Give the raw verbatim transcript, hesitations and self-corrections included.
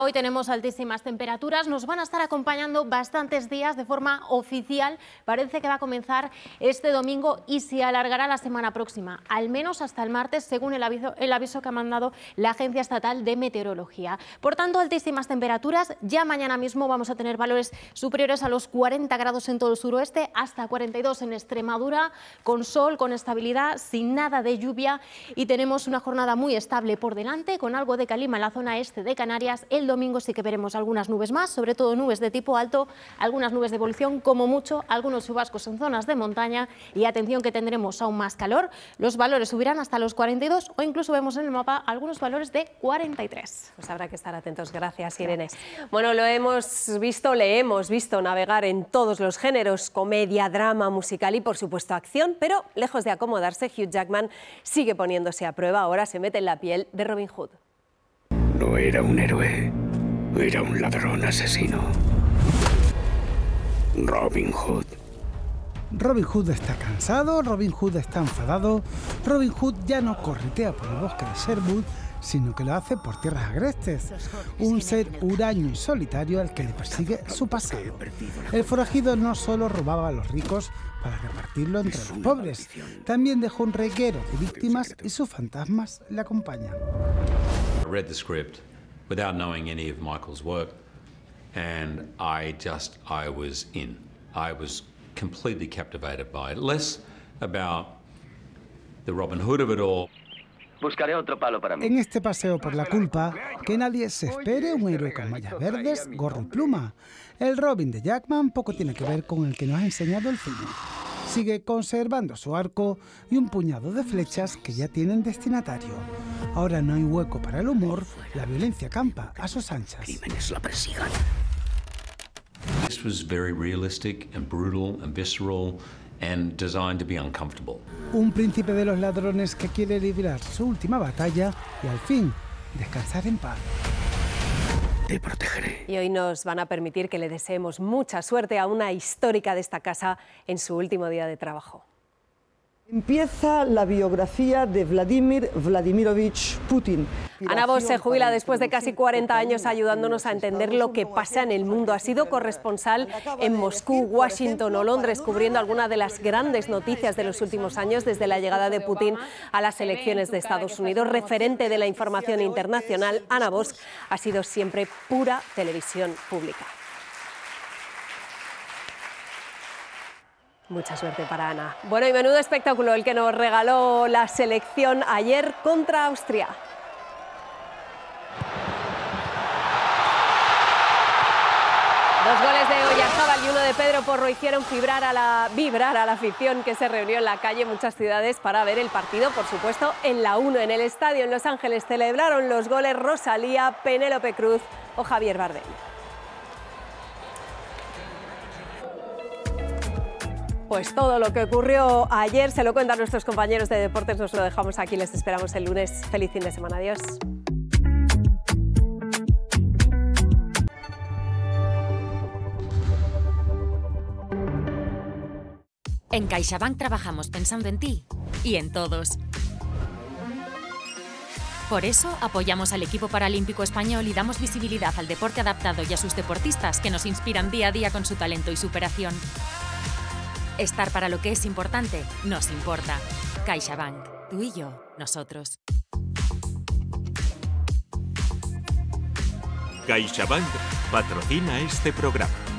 Hoy tenemos altísimas temperaturas, nos van a estar acompañando bastantes días de forma oficial. Parece que va a comenzar este domingo y se alargará la semana próxima, al menos hasta el martes, según el aviso, el aviso que ha mandado la Agencia Estatal de Meteorología. Por tanto, altísimas temperaturas. Ya mañana mismo vamos a tener valores superiores a los cuarenta grados en todo el suroeste, hasta cuarenta y dos en Extremadura, con sol, con estabilidad, sin nada de lluvia, y tenemos una jornada muy estable por delante, con algo de calima en la zona este de Canarias. El domingo sí que veremos algunas nubes más, sobre todo nubes de tipo alto, algunas nubes de evolución, como mucho, algunos chubascos en zonas de montaña, y atención que tendremos aún más calor. Los valores subirán hasta los cuarenta y dos o incluso vemos en el mapa algunos valores de cuarenta y tres. Pues habrá que estar atentos. Gracias, Irene. Gracias. Bueno, lo hemos visto, le hemos visto navegar en todos los géneros, comedia, drama, musical y por supuesto acción, pero lejos de acomodarse, Hugh Jackman sigue poniéndose a prueba. Ahora se mete en la piel de Robin Hood. No era un héroe, era un ladrón asesino. Robin Hood. Robin Hood está cansado, Robin Hood está enfadado, Robin Hood ya no corretea por el bosque de Sherwood, sino que lo hace por tierras agrestes. Un ser huraño y solitario al que le persigue su pasado. El forajido no solo robaba a los ricos para repartirlo entre los pobres, también dejó un reguero de víctimas y sus fantasmas le acompañan. I read the script without knowing any of Michael's work, and I just, I was in. I was completely captivated by it. Less about the Robin Hood of it all. Buscaré otro palo para mí. En este paseo por la culpa, que nadie se espere un héroe con mallas verdes, gorro y pluma. El Robin de Jackman poco tiene que ver con el que nos ha enseñado el cine. Sigue conservando su arco y un puñado de flechas que ya tienen destinatario. Ahora no hay hueco para el humor, la violencia campa a sus anchas. Crímenes la persigan. This was very realistic and brutal and visceral and designed to be uncomfortable. Un príncipe de los ladrones que quiere librar su última batalla y al fin descansar en paz. Te protegeré. Y hoy nos van a permitir que le deseemos mucha suerte a una histórica de esta casa en su último día de trabajo. Empieza la biografía de Vladimir Vladimirovich Putin. Ana Bosch se jubila después de casi cuarenta años ayudándonos a entender lo que pasa en el mundo. Ha sido corresponsal en Moscú, Washington o Londres, cubriendo algunas de las grandes noticias de los últimos años, desde la llegada de Putin a las elecciones de Estados Unidos. Referente de la información internacional, Ana Bosch ha sido siempre pura televisión pública. Mucha suerte para Ana. Bueno, y menudo espectáculo el que nos regaló la selección ayer contra Austria. Dos goles de Oyarzábal y uno de Pedro Porro hicieron vibrar a la, vibrar a la afición que se reunió en la calle en muchas ciudades para ver el partido, por supuesto, en la uno. En el estadio en Los Ángeles celebraron los goles Rosalía, Penélope Cruz o Javier Bardem. Pues todo lo que ocurrió ayer se lo cuentan nuestros compañeros de deportes, nos lo dejamos aquí, les esperamos el lunes. Feliz fin de semana, adiós. En CaixaBank trabajamos pensando en ti y en todos. Por eso apoyamos al equipo paralímpico español y damos visibilidad al deporte adaptado y a sus deportistas que nos inspiran día a día con su talento y superación. Estar para lo que es importante nos importa. CaixaBank, tú y yo, nosotros. CaixaBank patrocina este programa.